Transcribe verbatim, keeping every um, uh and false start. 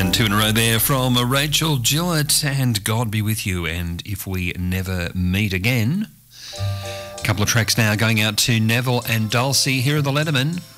And two in a row there from Rachel Gillett and God Be With You and If We Never Meet Again. A couple of tracks now going out to Neville and Dulcie. Here are the Letterman.